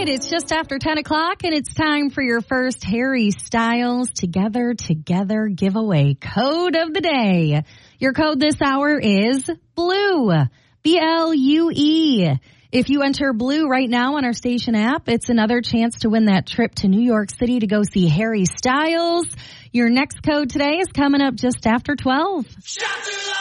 right, it's just after 10 o'clock, and it's time for your first Harry Styles Together giveaway code of the day. Your code this hour is BLUE, BLUE. If you enter BLUE right now on our station app, it's another chance to win that trip to New York City to go see Harry Styles. Your next code today is coming up just after 12.